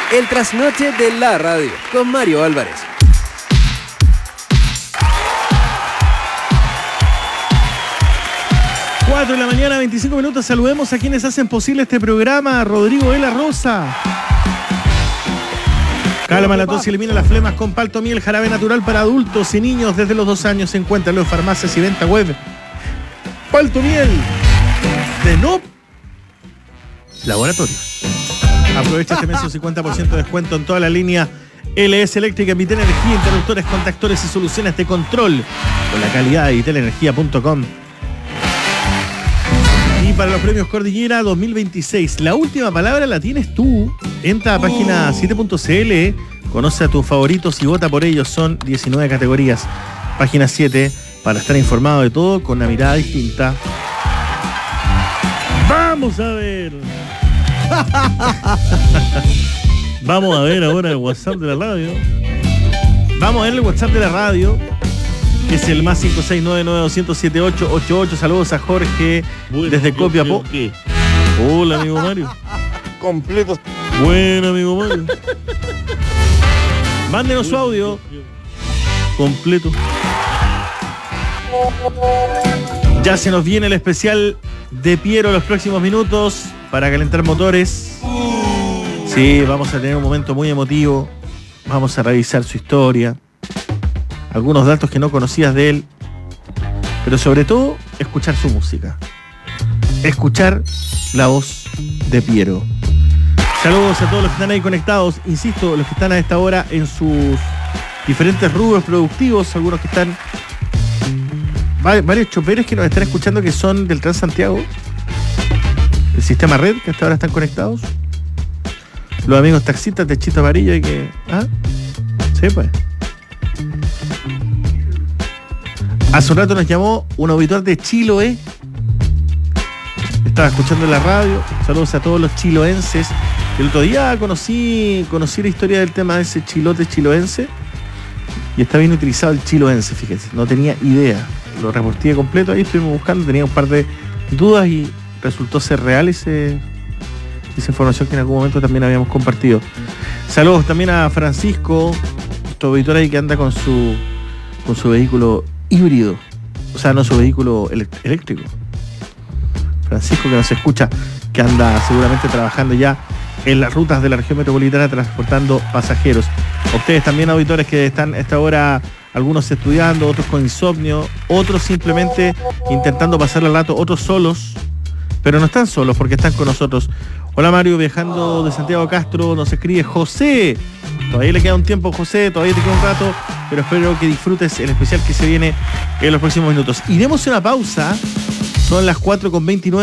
El trasnoche de la radio con Mario Álvarez. Cuatro de la mañana, 25 minutos. Saludemos a quienes hacen posible este programa. Rodrigo de la Rosa. Calma la tos y elimina las flemas con Paltomiel, jarabe natural para adultos y niños desde los 2 años. Encuéntralo en farmacias y venta web. Paltomiel de NOP Laboratorios. Aprovecha este mes un 50% de descuento en toda la línea LS Eléctrica, Vitel Energía, interruptores, contactores y soluciones de control con la calidad de vitelenergia.com. Y para los premios Cordillera 2026, la última palabra la tienes tú. Entra a página 7.cl, conoce a tus favoritos y vota por ellos. Son 19 categorías. Página 7 para estar informado de todo con una mirada distinta. Vamos a ver. Vamos a ver ahora el WhatsApp de la radio. Vamos a ver el WhatsApp de la radio, que es el más 569-9207-888. Saludos a Jorge desde Copiapó. Hola, amigo Mario. Completo. Bueno, amigo Mario. Mándenos su audio completo. Ya se nos viene el especial de Piero los próximos minutos para calentar motores. Sí, vamos a tener un momento muy emotivo. Vamos a revisar su historia, algunos datos que no conocías de él, pero sobre todo escuchar su música, escuchar la voz de Piero. Saludos a todos los que están ahí conectados, insisto, los que están a esta hora en sus diferentes rubros productivos, algunos que están, varios choferes que nos están escuchando que son del Transantiago, el sistema red, que hasta ahora están conectados, los amigos taxistas de Chito Amarillo y que... ¿ah? Sí, pues. Hace un rato nos llamó un auditor de Chiloé. Estaba escuchando en la radio. Saludos a todos los chiloenses. El otro día conocí la historia del tema de ese chilote chiloense. Y está bien utilizado el chiloense, fíjense. No tenía idea. Lo reporté completo. Ahí estuvimos buscando. Tenía un par de dudas y resultó ser real esa información que en algún momento también habíamos compartido. Saludos también a Francisco, nuestro auditor ahí que anda con su vehículo híbrido, o sea, no su vehículo eléctrico. Francisco, que nos escucha, que anda seguramente trabajando ya en las rutas de la región metropolitana transportando pasajeros. A ustedes también, auditores, que están a esta hora, algunos estudiando, otros con insomnio, otros simplemente intentando pasar el rato, otros solos, pero no están solos porque están con nosotros. Hola Mario, viajando de Santiago a Castro, nos escribe José. Todavía le queda un tiempo, José, todavía te queda un rato, pero espero que disfrutes el especial que se viene en los próximos minutos. Y demos una pausa, son las 4:29.